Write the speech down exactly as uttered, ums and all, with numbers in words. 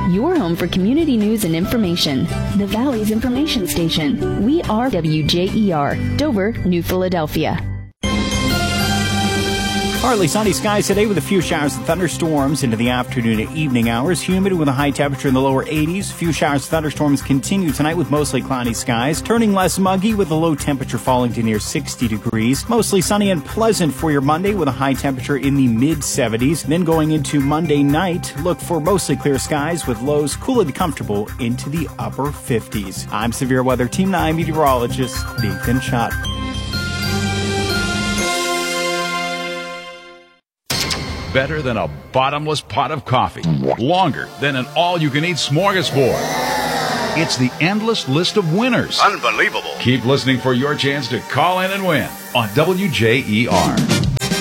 your home for community news and information. The Valley's information station. We are W J E R, Dover, New Philadelphia. Partly sunny skies today with a few showers and thunderstorms into the afternoon and evening hours. Humid with a high temperature in the lower eighties. Few showers and thunderstorms continue tonight with mostly cloudy skies. Turning less muggy with the low temperature falling to near sixty degrees. Mostly sunny and pleasant for your Monday with a high temperature in the mid seventies. Then going into Monday night, look for mostly clear skies with lows cool and comfortable into the upper fifties. I'm Severe Weather Team nine meteorologist Nathan Schott. Better than a bottomless pot of coffee. Longer than an all-you-can-eat smorgasbord. It's the endless list of winners. Unbelievable. Keep listening for your chance to call in and win on W J E R.